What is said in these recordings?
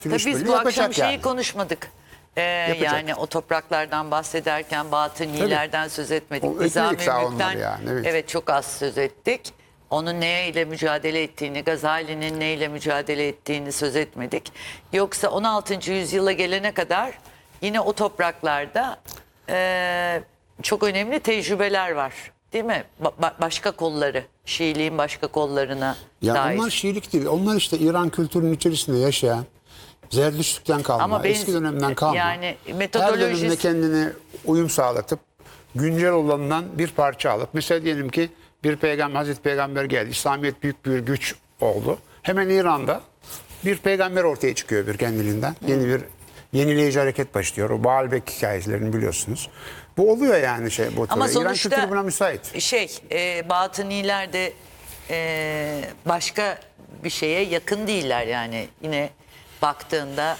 Tabii biz bu akşam şeyi konuşmadık. Yani o topraklardan bahsederken batınilerden söz etmedik. Nizami Mülk'ten yani, evet çok az söz ettik. Onun neyle mücadele ettiğini, Gazali'nin neyle mücadele ettiğini söz etmedik. Yoksa 16. yüzyıla gelene kadar yine o topraklarda çok önemli tecrübeler var. Değil mi? Başka kolları, Şiiliğin başka kollarına dair. Onlar Şiilik değil. Onlar işte İran kültürünün içerisinde yaşayan, Zerdüştlükten kalma, ama eski dönemden kalma. Yani Her metodolojisi... dönemde kendine uyum sağlatıp, güncel olandan bir parça alıp, mesela diyelim ki bir peygamber, Hazreti Peygamber geldi. İslamiyet büyük bir güç oldu. Hemen İran'da bir peygamber ortaya çıkıyor bir kendiliğinden. Yeni bir yenileyici hareket başlıyor. O Baalbek hikayelerini biliyorsunuz. Bu oluyor yani bu Ama türlü. İran sonuçta kültürü buna müsait. batıniler de başka bir şeye yakın değiller yani. Yine baktığında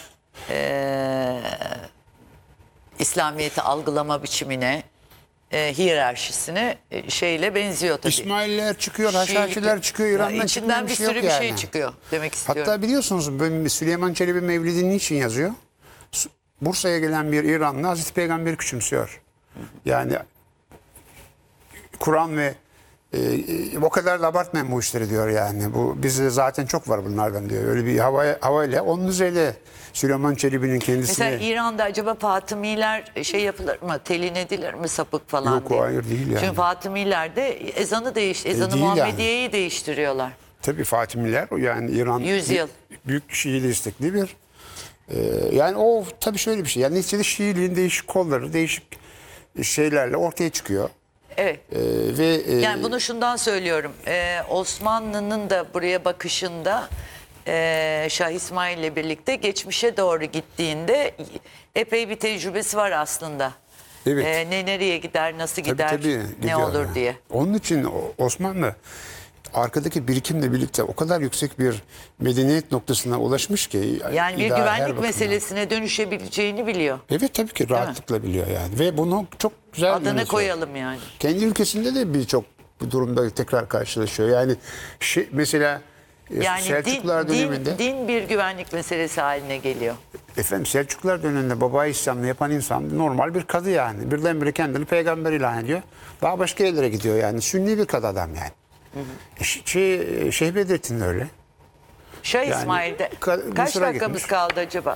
İslamiyet'i algılama biçimine, hiyerarşisine şeyle benziyor tabii. İsmaililer çıkıyor, Haşhaşiler çıkıyor, İran'dan içinden bir sürü bir şey çıkıyor demek istiyorum. Hatta biliyorsunuz Süleyman Çelebi Mevlid'i niçin yazıyor? Bursa'ya gelen bir İranlı Hazreti Peygamber'i küçümsüyor. Yani Kur'an ve o kadar da abartmayın bu işleri diyor yani. Bu bizde zaten çok var bunlardan diyor. Öyle bir havayla onun üzerinde Süleyman Çelebi'nin kendisine... Mesela İran'da acaba Fatımiler yapılır mı? Telin edilir mi sapık falan Yok, diye. hayır değil yani. Çünkü Fatımiler de ezanı Muhammediye'yi yani değiştiriyorlar. Tabii Fatimiler yani İran 100 yıl. Büyük Şii destekli bir yani o tabii şöyle bir şey. Yani neticede Şiiliğin değişik kolları, değişik şeylerle ortaya çıkıyor. Evet. Yani bunu şundan söylüyorum. Osmanlı'nın da buraya bakışında Şah İsmail ile birlikte geçmişe doğru gittiğinde epey bir tecrübesi var aslında. Evet. Nereye gider, nasıl gider, tabii, ne olur yani diye. Onun için Osmanlı arkadaki birikimle birlikte o kadar yüksek bir medeniyet noktasına ulaşmış ki. Yani bir güvenlik meselesine dönüşebileceğini biliyor. Evet tabii ki rahatlıkla biliyor yani. Ve bunu çok güzel adını yönetiyor. koyalım yani. Kendi ülkesinde de birçok bu durumda tekrar karşılaşıyor. Yani mesela yani Selçuklular döneminde... Din bir güvenlik meselesi haline geliyor. Efendim Selçuklular döneminde baba İslam'ı yapan insan normal bir kadı yani. Birdenbire kendini peygamber ilan ediyor. Daha başka yerlere gidiyor yani. Sünni bir kadı adam yani. Şeyh Bedrettin de öyle. Şah İsmail'de kaç dakikamız kaldı acaba?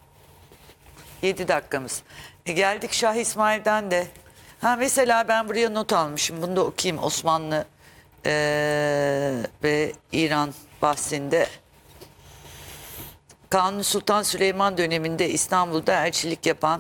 7 dakikamız. Geldik Şah İsmail'den de. Mesela ben buraya not almışım. Bunu da okuyayım. Osmanlı ve İran bahsinde. Kanuni Sultan Süleyman döneminde İstanbul'da elçilik yapan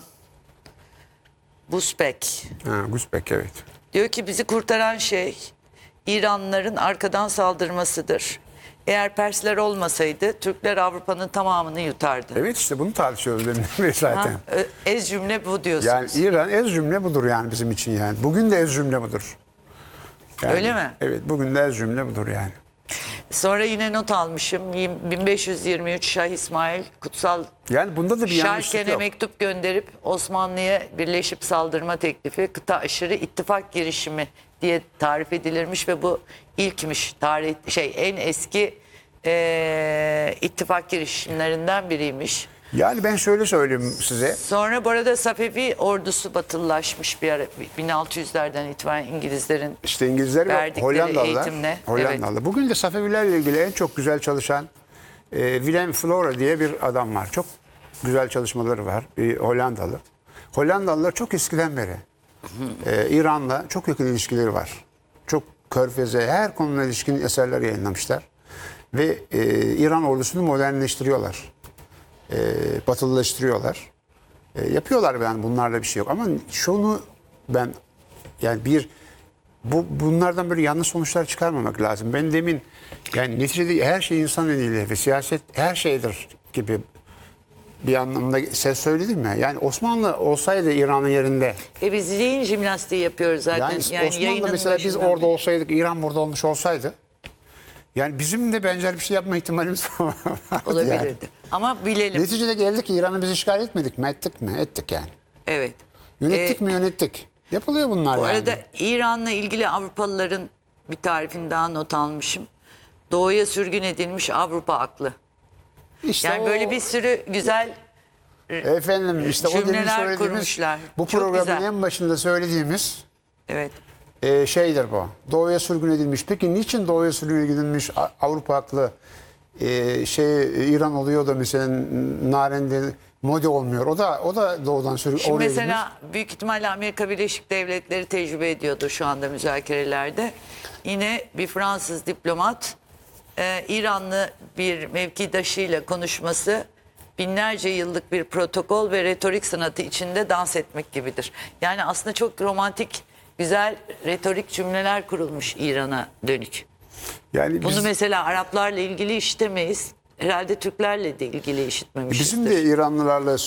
Busbek. Busbek evet. Diyor ki bizi kurtaran şey İranlıların arkadan saldırmasıdır. Eğer Persler olmasaydı Türkler Avrupa'nın tamamını yutardı. Evet işte bunu tartışıyoruz demin zaten. Ez cümle bu diyorsunuz. Yani İran ez cümle budur yani bizim için yani. Bugün de ez cümle budur. Yani, öyle mi? Evet bugün de ez cümle budur yani. Sonra yine not almışım. 1523 Şah İsmail kutsal yani bunda da bir yanlışlık yok. mektup gönderip Osmanlı'ya birleşip saldırma teklifi kıta aşırı ittifak girişimi diye tarif edilirmiş ve bu ilkmiş en eski ittifak girişimlerinden biriymiş. Yani ben şöyle söyleyeyim size. Sonra bu arada Safevi ordusu batılılaşmış bir ara 1600'lerden itibaren İngilizlerin işte İngilizler ve Hollandalılar. Evet. Bugün de Safevilerle ilgili en çok güzel çalışan Willem Flora diye bir adam var. Çok güzel çalışmaları var. Bir Hollandalı. Hollandalılar çok eskiden beri İran'la çok yakın ilişkileri var. Çok Körfez'e her konuyla ilişkin eserler yayınlamışlar. Ve İran ordusunu modernleştiriyorlar. Batılılaştırıyorlar. Yapıyorlar yani bunlarla bir şey yok. Ama şunu ben yani bunlardan böyle yanlış sonuçlar çıkarmamak lazım. Ben demin yani neticede her şey insan eliyle ve siyaset her şeydir gibi bir anlamda ses söyledim mi? Yani Osmanlı olsaydı İran'ın yerinde. Biz zihin jimnastiği yapıyoruz zaten. Yani Osmanlı mesela biz orada olsaydık, İran burada olmuş olsaydı yani bizim de benzer bir şey yapma ihtimalimiz olabilirdi. Yani. Ama bilelim. Neticede geldik ki İran'ı biz işgal etmedik mi? Ettik mi? Ettik yani. Evet. Yönettik mi? Yönettik. Yapılıyor bunlar bu yani. arada İran'la ilgili Avrupalıların bir tarifini daha not almışım. Doğuya sürgün edilmiş Avrupa aklı. İşte yani o- böyle bir sürü güzel Efendim işte o demin cümleler söylediğimiz, kurmuşlar. bu Çok programın güzel. en başında söylediğimiz evet. şeydir bu. Doğuya sürgün edilmiş. Peki niçin doğuya sürgün edilmiş Avrupa haklı İran oluyor da mesela Naren'de Modi olmuyor. O da doğudan sürgün Şimdi oraya mesela büyük ihtimalle Amerika Birleşik Devletleri tecrübe ediyordur şu anda müzakerelerde. Yine bir Fransız diplomat İranlı bir mevkidaşıyla konuşması binlerce yıllık bir protokol ve retorik sanatı içinde dans etmek gibidir. Yani aslında çok romantik, güzel retorik cümleler kurulmuş İran'a dönük. Yani Bunu mesela Araplarla ilgili işitemeyiz. Herhalde Türklerle de ilgili işitmemişizdir. bizim de İranlılarla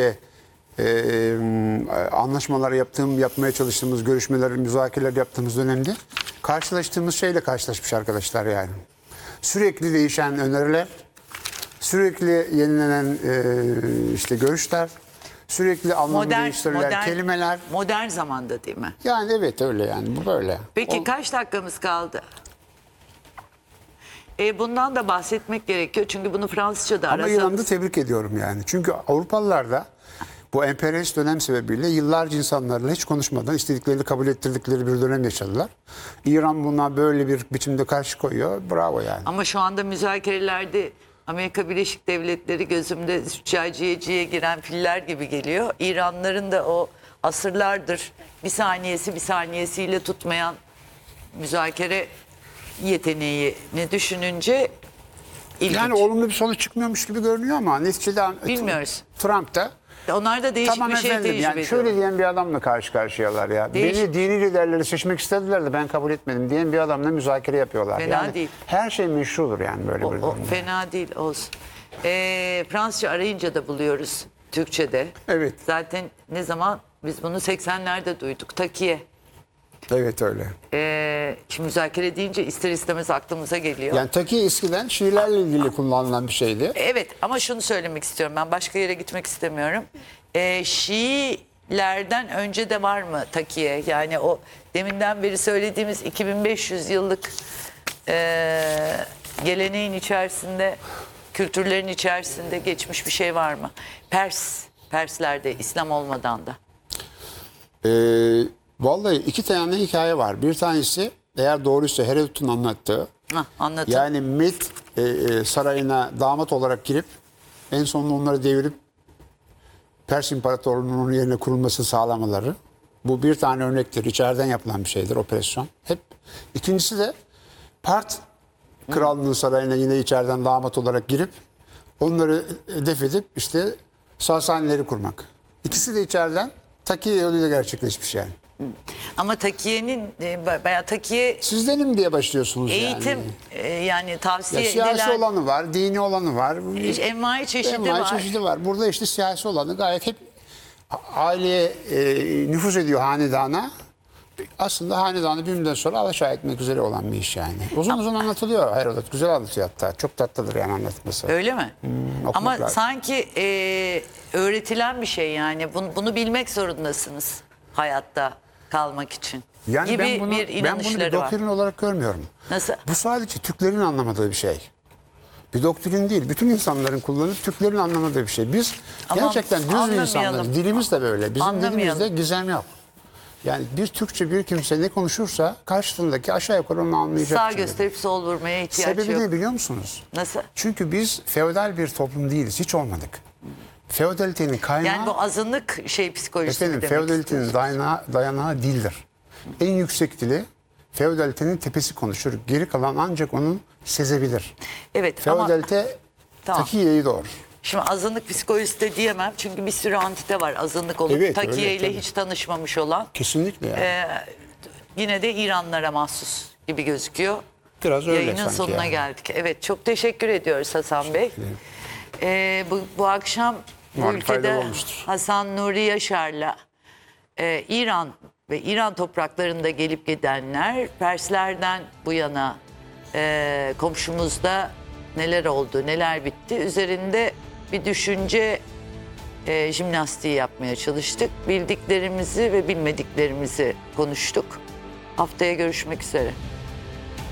anlaşmalar yapmaya çalıştığımız, görüşmeler, müzakereler yaptığımız dönemde karşılaştığımız şeyle karşılaşmış arkadaşlar yani. Sürekli değişen öneriler, sürekli yenilenen işte görüşler, sürekli anlamı değiştirilen kelimeler. Modern zamanda değil mi? Yani evet öyle yani bu böyle. Peki kaç dakikamız kaldı? Bundan da bahsetmek gerekiyor. Çünkü bunu Fransızca'da Ama arasanız... İran'da tebrik ediyorum yani. Çünkü Avrupalılar da bu emperyalist dönem sebebiyle yıllarca insanlarla hiç konuşmadan istediklerini kabul ettirdikleri bir dönem yaşadılar. İran buna böyle bir biçimde karşı koyuyor. Bravo yani. Ama şu anda müzakerelerde Amerika Birleşik Devletleri gözümde züccaciyeciye giren filler gibi geliyor. İranlıların da o asırlardır bir saniyesiyle tutmayan müzakere yeteneğini düşününce ilginç. Yani olumlu bir sonuç çıkmıyormuş gibi görünüyor ama neticede Bilmiyoruz. Trump da Onlar da değişik tamam bir şey efendim tecrübe yani şöyle ediyorlar. diyen bir adamla karşı karşıyalar ya. Değişik. Beni dini liderleri seçmek istediler de ben kabul etmedim diyen bir adamla müzakere yapıyorlar. Fena yani değil. Her şey meşrudur yani böyle bir O durumda. fena değil olsun. Fransızca arayınca da buluyoruz Türkçe'de. Evet. Zaten ne zaman biz bunu 80'lerde duyduk. Takiye. Evet öyle. Şimdi müzakere deyince ister istemez aklımıza geliyor. Yani taki eskiden Şiilerle ilgili kullanılan bir şeydi. Evet ama şunu söylemek istiyorum, ben başka yere gitmek istemiyorum. Şiilerden önce de var mı takiye? Yani o deminden beri söylediğimiz 2500 yıllık geleneğin içerisinde, kültürlerin içerisinde geçmiş bir şey var mı? Perslerde İslam olmadan da. Vallahi iki tane hikaye var. Bir tanesi eğer doğruysa Herodot'un anlattığı. Anlatın. Yani Med sarayına damat olarak girip en sonunda onları devirip Pers İmparatorluğu'nun yerine kurulmasını sağlamaları. Bu bir tane örnektir. İçeriden yapılan bir şeydir operasyon. Hep. İkincisi de Part Krallığı'nın sarayına yine içeriden damat olarak girip onları def edip işte Sasanileri kurmak. İkisi de içeriden takiye yoluyla gerçekleşmiş yani. Ama takiyenin bayağı takiye Sizdenim diye başlıyorsunuz eğitim yani. yani tavsiye Ya siyasi edilen olanı var, dini olanı var. envai çeşidi Envai var. çeşidi var. Burada işte siyasi olanı gayet hep aileye nüfuz ediyor hanedana. Aslında hanedanı bir müddet sonra alaşağı etmek üzere olan bir iş yani. Uzun uzun anlatılıyor Herodot. Güzel anlatıyor hatta. Çok tatlıdır yani anlatması. Öyle mi? okumak Ama lazım. sanki öğretilen bir şey yani. Bunu bilmek zorundasınız hayatta kalmak için. Yani gibi ben bunu bir bir inanışları var. doktrin olarak görmüyorum. Nasıl? Bu sadece Türklerin anlamadığı bir şey. Bir doktrin değil. Bütün insanların kullanıp Türklerin anlamadığı bir şey. Biz Ama gerçekten düz anlamayalım. insanlarız. Dilimiz de böyle. Bizim Anlamayalım. dilimizde gizem yok. Yani bir Türkçe bir kimse ne konuşursa karşısındaki aşağı yukarı onu anlayacak. Sağ biçimde. gösterip sol vurmaya ihtiyaç Sebebi yok. ne biliyor musunuz? Nasıl? Çünkü biz feodal bir toplum değiliz. Hiç olmadık. Feodalitenin kaynağı... Yani bu azınlık psikolojisi Efendim demek feodalitenin istiyorsunuz. dayanağı dildir. En yüksek dili feodalitenin tepesi konuşur. Geri kalan ancak onun sezebilir. Evet ama Feodalite Tamam. takiyeyi doğurur. şimdi azınlık psikolojisi de diyemem. Çünkü bir sürü antite var azınlık olup Evet, takiye öyle, ile tabii. hiç tanışmamış olan. Kesinlikle yani. Yine de İranlara mahsus gibi gözüküyor. Biraz öyle Yayının sanki sonuna yani. geldik. Evet çok teşekkür ediyoruz Hasan Bey. Bu akşam bu Umarım ülkede faydalı olmuştur. Hasan Nuri Yaşar'la İran ve İran topraklarında gelip gidenler Perslerden bu yana komşumuzda neler oldu, neler bitti üzerinde bir düşünce jimnastiği yapmaya çalıştık. Bildiklerimizi ve bilmediklerimizi konuştuk. Haftaya görüşmek üzere.